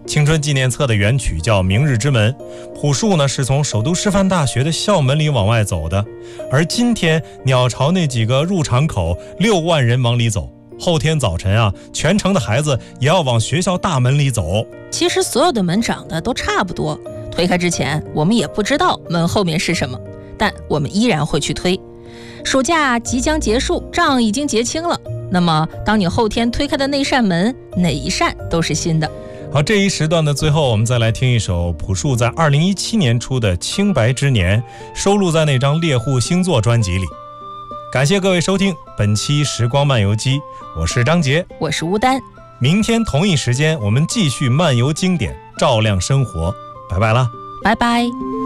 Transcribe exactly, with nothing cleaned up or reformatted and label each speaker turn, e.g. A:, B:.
A: 青春纪念册的原曲叫《明日之门》，朴树呢是从首都师范大学的校门里往外走的，而今天鸟巢那几个入场口六万人往里走，后天早晨啊，全城的孩子也要往学校大门里走。
B: 其实所有的门长得都差不多，推开之前我们也不知道门后面是什么，但我们依然会去推。暑假即将结束，账已经结清了，那么当你后天推开的那扇门，哪一扇都是新的。
A: 好，这一时段的最后，我们再来听一首朴树在二零一七年出的《清白之年》，收录在那张猎户星座专辑里。感谢各位收听本期时光漫游记，我是张杰，
B: 我是吴丹。
A: 明天同一时间我们继续漫游经典，照亮生活，拜拜啦，
B: 拜拜。